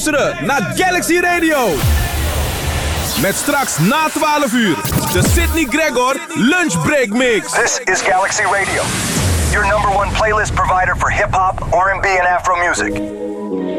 luisteren naar Galaxy Radio. Met straks na 12 uur de Sidney Gregor Lunch Break Mix. This is Galaxy Radio, your number one playlist provider for hip-hop, R&B, and Afro music.